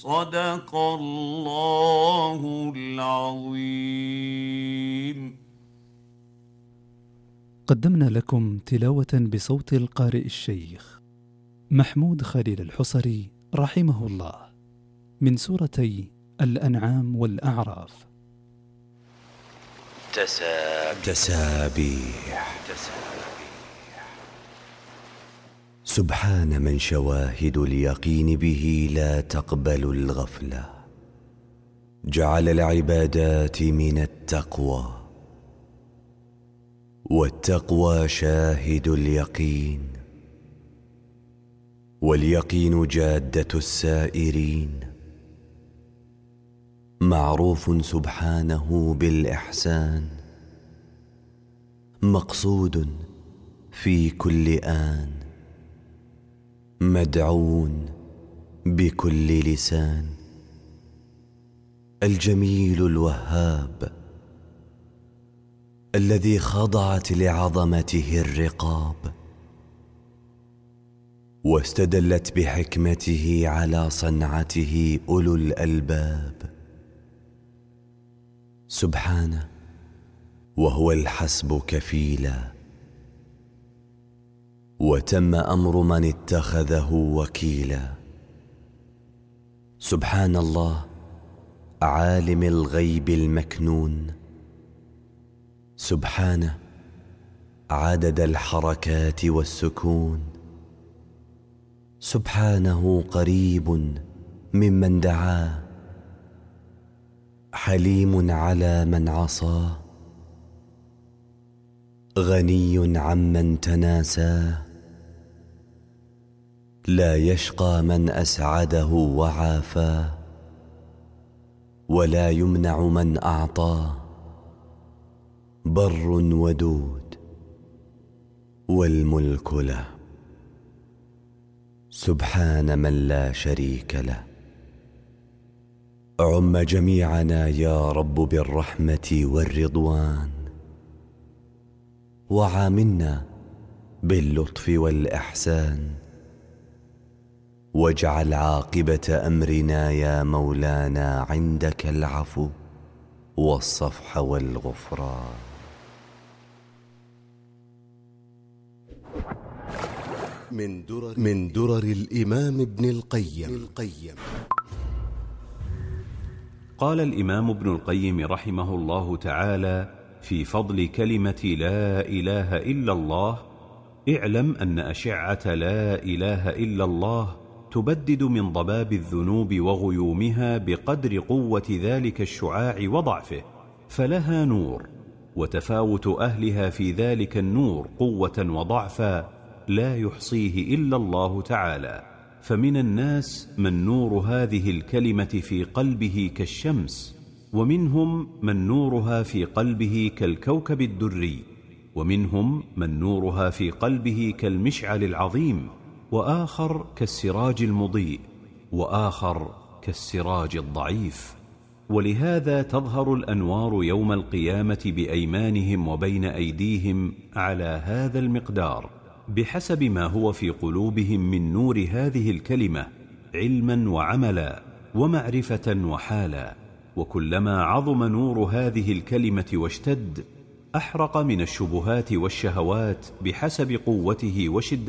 صدق الله العظيم. قدمنا لكم تلاوة بصوت القارئ الشيخ محمود خليل الحصري رحمه الله من سورتي الأنعام والأعراف. تسابيح. سبحان من شواهد اليقين به لا تقبل الغفلة، جعل العبادات من التقوى، والتقوى شاهد اليقين، واليقين جادة السائرين. معروف سبحانه بالإحسان، مقصود في كل آن، مدعو بكل لسان. الجميل الوهاب الذي خضعت لعظمته الرقاب، واستدلت بحكمته على صنعته أولو الألباب. سبحانه وهو الحسب كفيلا، وتم أمر من اتخذه وكيلا. سبحان الله عالم الغيب المكنون، سبحانه عدد الحركات والسكون، سبحانه قريب ممن دعاه، حليم على من عصاه، غني عمن تناساه، لا يشقى من أسعده وعافاه، ولا يمنع من أعطاه، بر ودود والملك له. سبحان من لا شريك له. عم جميعنا يا رب بالرحمة والرضوان، وعاملنا باللطف والإحسان، واجعل عاقبة أمرنا يا مولانا عندك العفو والصفح والغفران. من درر الإمام ابن القيم. قال الإمام ابن القيم رحمه الله تعالى في فضل كلمة لا إله إلا الله: اعلم أن أشعة لا إله إلا الله تبدد من ضباب الذنوب وغيومها بقدر قوة ذلك الشعاع وضعفه، فلها نور، وتفاوت أهلها في ذلك النور قوة وضعفا لا يحصيه إلا الله تعالى. فمن الناس من نور هذه الكلمة في قلبه كالشمس، ومنهم من نورها في قلبه كالكوكب الدري، ومنهم من نورها في قلبه كالمشعل العظيم، وآخر كالسراج المضيء، وآخر كالسراج الضعيف. ولهذا تظهر الأنوار يوم القيامة بأيمانهم وبين أيديهم على هذا المقدار، بحسب ما هو في قلوبهم من نور هذه الكلمة علما وعملا ومعرفة وحالا. وكلما عظم نور هذه الكلمة واشتد، أحرق من الشبهات والشهوات بحسب قوته وشدته.